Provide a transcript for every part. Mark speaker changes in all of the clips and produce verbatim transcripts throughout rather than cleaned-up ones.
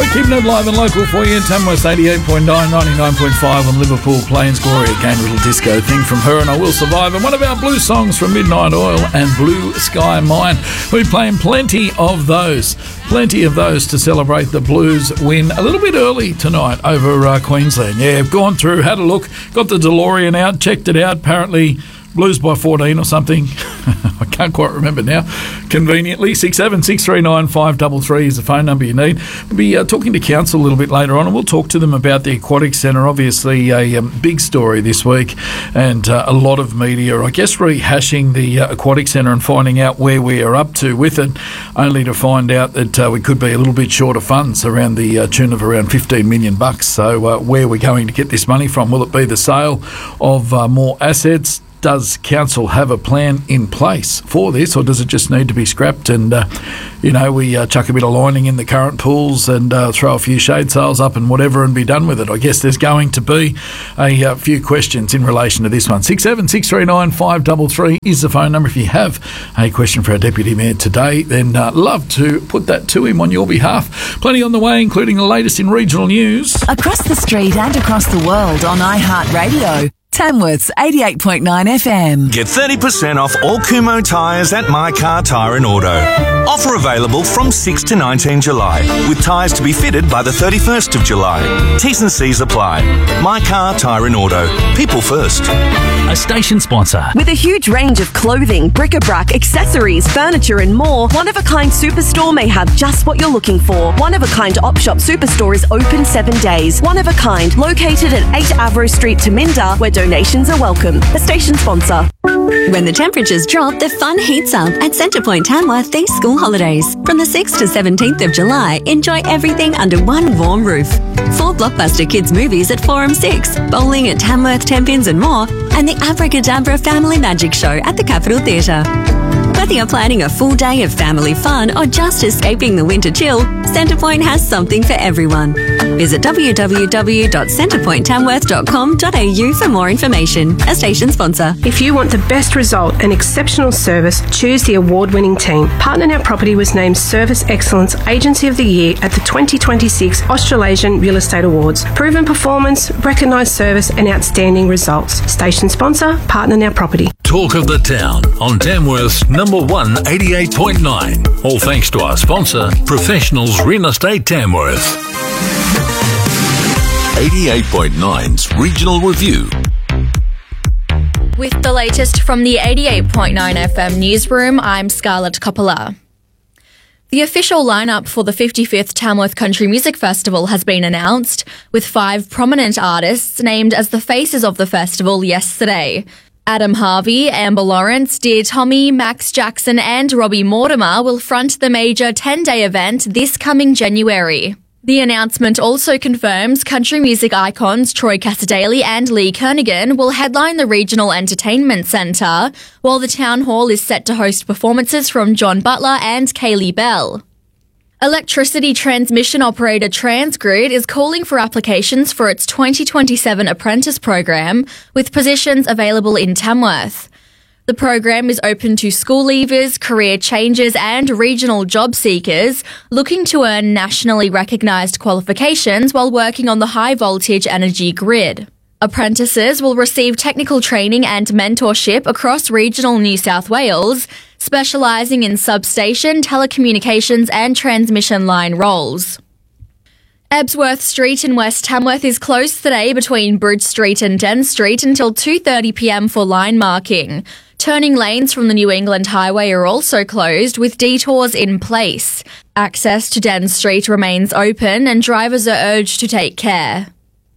Speaker 1: Keeping it live and local for you. Tamworth eighty-eight point nine, ninety-nine point five on Liverpool Plains. Gloria Gaynor, Little Disco Thing from her and I Will Survive. And one of our blues songs from Midnight Oil and Blue Sky Mine. We're playing plenty of those. Plenty of those to celebrate the Blues win a little bit early tonight over uh, Queensland. Yeah, gone through, had a look, got the DeLorean out, checked it out. Apparently Blues by fourteen or something. I can't quite remember now. Conveniently, six seven six three nine five three three is the phone number you need. We'll be uh, talking to council a little bit later on, and we'll talk to them about the Aquatic Centre. Obviously, a um, big story this week, and uh, a lot of media, I guess, rehashing the uh, Aquatic Centre and finding out where we are up to with it, only to find out that uh, we could be a little bit short of funds, around the uh, tune of around fifteen million bucks. So uh, where are we going to get this money from? Will it be the sale of uh, more assets? Does council have a plan in place for this, or does it just need to be scrapped and, uh, you know, we uh, chuck a bit of lining in the current pools and uh, throw a few shade sails up and whatever and be done with it? I guess there's going to be a uh, few questions in relation to this one. six seven six three nine five three three is the phone number. If you have a question for our Deputy Mayor today, then uh, love to put that to him on your behalf. Plenty on the way, including the latest in regional news.
Speaker 2: Across the street and across the world on iHeartRadio. Tamworth's eighty-eight point nine F M.
Speaker 3: Get thirty percent off all Kumho tyres at My Car Tyre and Auto. Offer available from six to nineteen July, with tyres to be fitted by the thirty-first of July. T's and C's apply. My Car Tyre and Auto. People first.
Speaker 4: A station sponsor.
Speaker 5: With a huge range of clothing, bric-a-brac, accessories, furniture and more, One of a Kind Superstore may have just what you're looking for. One of a Kind Op Shop Superstore is open seven days. One of a Kind, located at eight Avro Street, Taminda, where donations are welcome. A station sponsor.
Speaker 6: When the temperatures drop, the fun heats up at Centrepoint Tamworth these school holidays. From the sixth to seventeenth of July, enjoy everything under one warm roof. Four blockbuster kids movies at Forum six, bowling at Tamworth, Tenpins and more, and the Abracadabra Family Magic Show at the Capitol Theatre. Whether you're planning a full day of family fun or just escaping the winter chill, Centrepoint has something for everyone. Visit w w w dot centrepoint tamworth dot com dot a u for more information. A station sponsor.
Speaker 7: If you want the best result and exceptional service, choose the award-winning team. Partner Now Property was named Service Excellence Agency of the Year at the twenty twenty-six Australasian Real Estate Awards. Proven performance, recognised service and outstanding results. Station sponsor, Partner Now Property.
Speaker 4: Talk of the town on Tamworth's number one eighty-eight point nine. All thanks to our sponsor, Professionals Real Estate Tamworth. eighty-eight point nine's Regional Review.
Speaker 8: With the latest from the eighty-eight point nine F M newsroom, I'm Scarlett Coppola. The official lineup for the fifty-fifth Tamworth Country Music Festival has been announced, with five prominent artists named as the faces of the festival yesterday. Adam Harvey, Amber Lawrence, Dear Tommy, Max Jackson and Robbie Mortimer will front the major ten-day event this coming January. The announcement also confirms country music icons Troy Cassadaly and Lee Kernaghan will headline the Regional Entertainment Centre, while the Town Hall is set to host performances from John Butler and Kaylee Bell. Electricity transmission operator Transgrid is calling for applications for its twenty twenty-seven apprentice program, with positions available in Tamworth. The program is open to school leavers, career changers and regional job seekers looking to earn nationally recognised qualifications while working on the high-voltage energy grid. Apprentices will receive technical training and mentorship across regional New South Wales, specialising in substation, telecommunications and transmission line roles. Ebsworth Street in West Tamworth is closed today between Bridge Street and Den Street until two thirty p m for line marking. Turning lanes from the New England Highway are also closed, with detours in place. Access to Den Street remains open and drivers are urged to take care.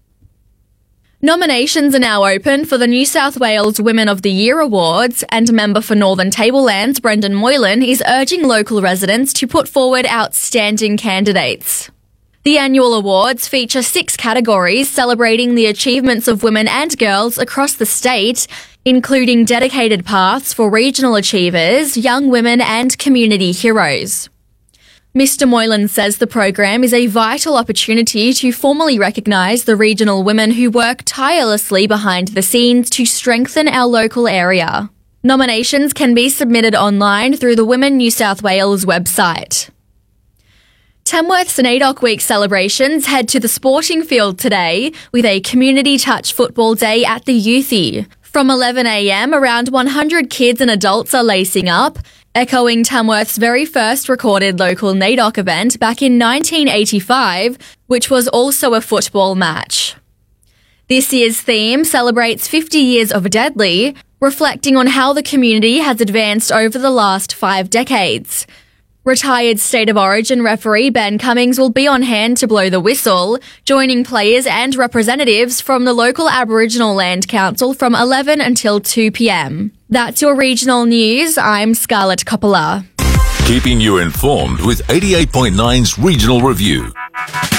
Speaker 8: Nominations are now open for the New South Wales Women of the Year Awards, and member for Northern Tablelands Brendan Moylan is urging local residents to put forward outstanding candidates. The annual awards feature six categories celebrating the achievements of women and girls across the state, including dedicated paths for regional achievers, young women and community heroes. Mister Moylan says the program is a vital opportunity to formally recognise the regional women who work tirelessly behind the scenes to strengthen our local area. Nominations can be submitted online through the Women New South Wales website. Tamworth's NAIDOC Week celebrations head to the sporting field today with a Community Touch Football Day at the Youthy. From eleven a m, around one hundred kids and adults are lacing up, echoing Tamworth's very first recorded local NAIDOC event back in nineteen eighty-five, which was also a football match. This year's theme celebrates fifty years of Deadly, reflecting on how the community has advanced over the last five decades. Retired State of Origin referee Ben Cummings will be on hand to blow the whistle, joining players and representatives from the local Aboriginal Land Council from eleven until two p m. That's your regional news. I'm Scarlett Coppola.
Speaker 4: Keeping you informed with eighty-eight point nine's Regional Review.